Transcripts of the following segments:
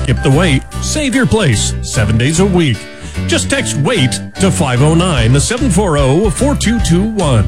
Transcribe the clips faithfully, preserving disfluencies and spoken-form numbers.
Skip the wait. Save your place seven days a week. Just text WAIT to five oh nine, seven four zero, four two two one.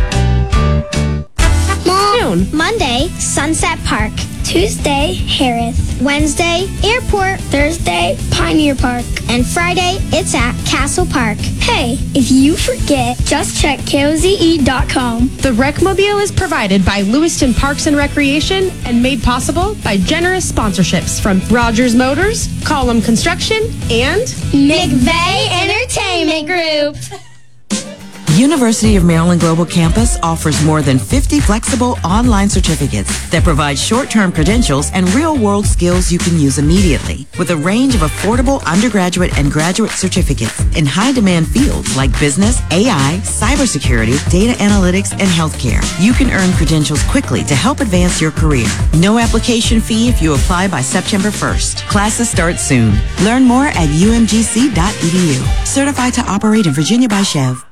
Mom. Monday, Sunset Park. Tuesday, Harris. Wednesday, Airport. Thursday, Pioneer Park. And Friday, it's at Castle Park. Hey, if you forget, just check K O Z E dot com. The Recmobile is provided by Lewiston Parks and Recreation and made possible by generous sponsorships from Rogers Motors, Column Construction, and McVeigh Entertainment Group. University of Maryland Global Campus offers more than fifty flexible online certificates that provide short-term credentials and real-world skills you can use immediately, with a range of affordable undergraduate and graduate certificates in high-demand fields like business, A I, cybersecurity, data analytics, and healthcare. You can earn credentials quickly to help advance your career. No application fee if you apply by September first. Classes start soon. Learn more at U M G C dot E D U. Certified to operate in Virginia by Chev.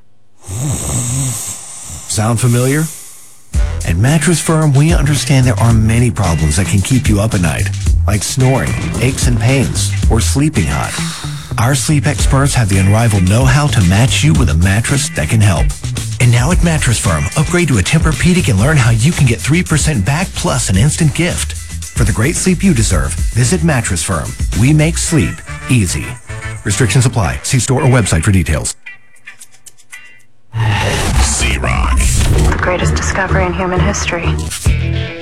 Sound familiar? At Mattress Firm, we understand there are many problems that can keep you up at night, like snoring, aches and pains, or sleeping hot. Our sleep experts have the unrivaled know-how to match you with a mattress that can help. And now at Mattress Firm, upgrade to a Tempur-Pedic and learn how you can get three percent back plus an instant gift. For the great sleep you deserve, visit Mattress Firm. We make sleep easy. Restrictions apply. See store or website for details. Z-Rock. The greatest discovery in human history.